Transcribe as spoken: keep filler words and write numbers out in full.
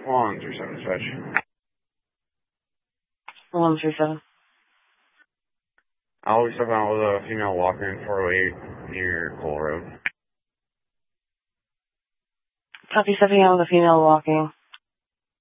One three seven dispatch. One three seven. I'll be stepping out with a female walker in four oh eight near Cole Road. Copy, stepping out with a female walking.